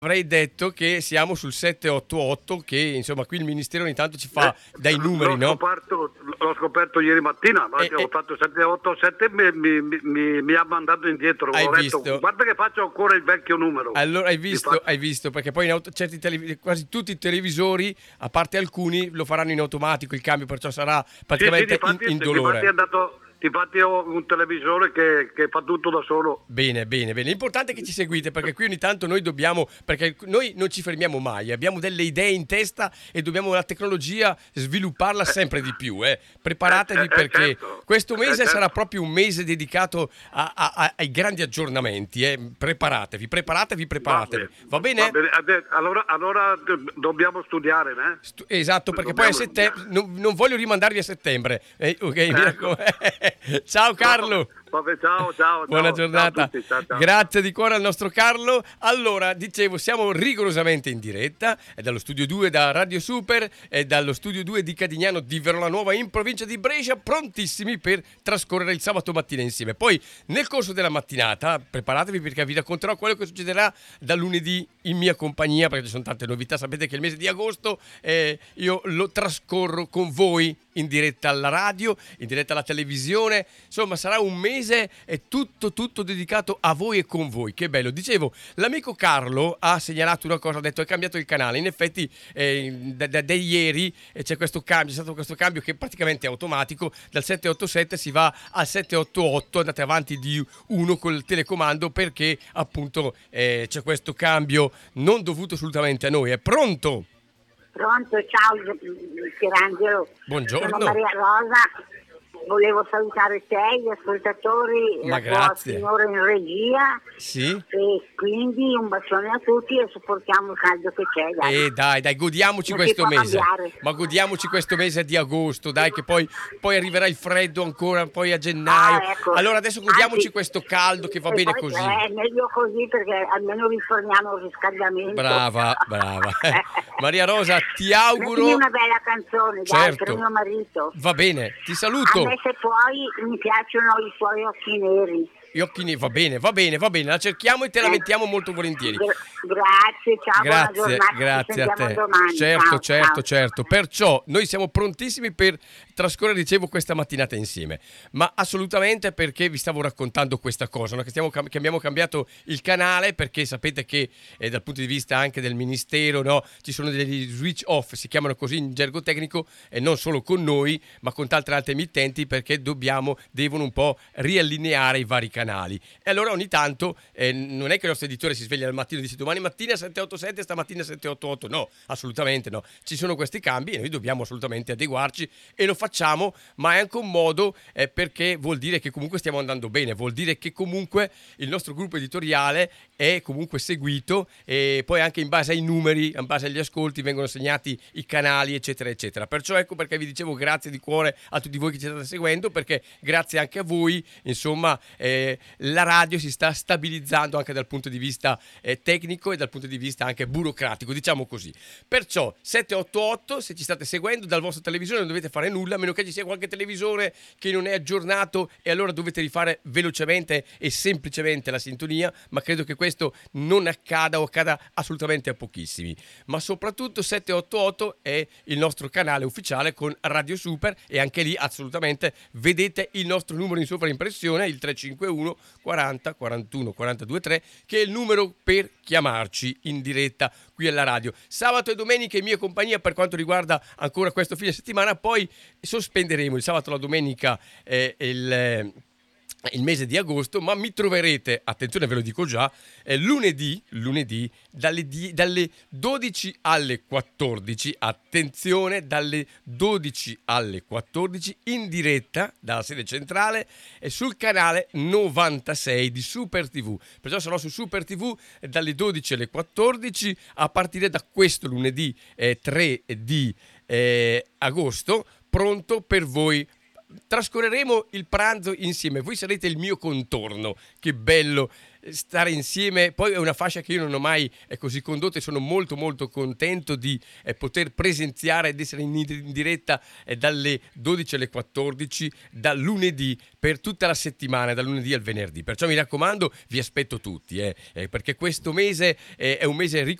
Avrei detto che siamo sul 788, che insomma qui il Ministero ogni tanto ci fa dai numeri, no? L'ho scoperto ieri mattina, ma ho fatto 787 mi ha mandato indietro. Hai Ho detto, visto? guarda che faccio ancora il vecchio numero. Allora hai visto, perché poi quasi tutti i televisori, a parte alcuni, lo faranno in automatico il cambio, perciò sarà praticamente indolore. Infatti ho un televisore che fa tutto da solo. Bene. L'importante è che ci seguite, perché qui ogni tanto noi dobbiamo, perché noi non ci fermiamo mai, abbiamo delle idee in testa e dobbiamo la tecnologia svilupparla sempre di più. Preparatevi perché certo. questo mese sarà proprio un mese dedicato ai grandi aggiornamenti. Preparatevi. Va bene? Allora dobbiamo studiare, esatto, perché poi a settembre non voglio rimandarvi a settembre. Ecco. Ciao Carlo. Vabbè, ciao. Buona giornata. Ciao. Grazie di cuore al nostro Carlo. Allora, dicevo, siamo rigorosamente in diretta dallo studio 2 da Radio Super e dallo studio 2 di Cadignano di Verolanuova in provincia di Brescia, prontissimi per trascorrere il sabato mattina insieme. Poi nel corso della mattinata preparatevi, perché vi racconterò quello che succederà da lunedì in mia compagnia, perché ci sono tante novità. Sapete che il mese di agosto io lo trascorro con voi in diretta alla radio, in diretta alla televisione. Insomma, sarà un mese tutto dedicato a voi e con voi. Che bello. Dicevo, l'amico Carlo ha segnalato una cosa, ha detto: è cambiato il canale. In effetti da ieri c'è questo cambio, è stato questo cambio che praticamente è automatico. Dal 787 si va al 788, andate avanti di uno col telecomando, perché appunto c'è questo cambio non dovuto assolutamente a noi. È pronto? Pronto, ciao Pierangelo. Buongiorno. Sono Maria Rosa. Volevo salutare te, gli ascoltatori, ma la grazie. tua signora in regia. Sì. E quindi un bacione a tutti e sopportiamo il caldo che c'è. Dai, godiamoci non questo mese. Cambiare. Ma godiamoci questo mese di agosto, dai, che poi arriverà il freddo ancora, poi a gennaio. Ecco. Allora adesso godiamoci questo caldo, che va bene poi, così. È meglio così, perché almeno risparmiamo il riscaldamento. Brava. Maria Rosa, ti auguro. Mettimi una bella canzone, certo, dai, per mio marito. Va bene, ti saluto. A me, se puoi, mi piacciono i suoi occhi neri. Gli occhi neri, va bene, la cerchiamo e te la mettiamo molto volentieri. Grazie, ciao, buona giornata. Grazie a te. Domani. Certo. Perciò noi siamo prontissimi per trascorrere, dicevo, questa mattinata insieme. Ma assolutamente, perché vi stavo raccontando questa cosa, no? Che abbiamo cambiato il canale, perché sapete che dal punto di vista anche del ministero, no, ci sono degli switch off, si chiamano così in gergo tecnico, e non solo con noi, ma con tante altre emittenti, perché devono un po' riallineare i vari canali. E allora ogni tanto non è che il nostro editore si sveglia al mattino e dice: domani mattina 787, stamattina 788. No, assolutamente no. Ci sono questi cambi e noi dobbiamo assolutamente adeguarci, e lo facciamo, ma è anche un modo perché vuol dire che comunque stiamo andando bene, vuol dire che comunque il nostro gruppo editoriale è comunque seguito, e poi anche in base ai numeri, in base agli ascolti vengono segnati i canali, eccetera. Perciò ecco perché vi dicevo grazie di cuore a tutti voi che ci state seguendo, perché grazie anche a voi, insomma, la radio si sta stabilizzando anche dal punto di vista tecnico e dal punto di vista anche burocratico, diciamo così. Perciò 788, se ci state seguendo dal vostro televisore non dovete fare nulla, a meno che ci sia qualche televisore che non è aggiornato, e allora dovete rifare velocemente e semplicemente la sintonia, ma credo che questo non accada, o accada assolutamente a pochissimi. Ma soprattutto 788 è il nostro canale ufficiale con Radio Super, e anche lì assolutamente vedete il nostro numero in sovraimpressione, il 351 40 41 42 3, che è il numero per chiamarci in diretta qui alla radio. Sabato e domenica in mia compagnia per quanto riguarda ancora questo fine settimana, poi sospenderemo il sabato e la domenica il mese di agosto, ma mi troverete, attenzione, ve lo dico già, lunedì dalle 12 alle 14, attenzione, dalle 12 alle 14 in diretta dalla sede centrale e sul canale 96 di Super TV. Perciò sarò su Super TV dalle 12 alle 14 a partire da questo lunedì 3 di agosto, pronto per voi. Trascorreremo il pranzo insieme, voi sarete il mio contorno, che bello stare insieme. Poi è una fascia che io non ho mai così condotto e sono molto molto contento di poter presenziare ed essere in diretta dalle 12 alle 14 dal lunedì per tutta la settimana, dal lunedì al venerdì. Perciò mi raccomando, vi aspetto tutti, perché questo mese è un mese ricco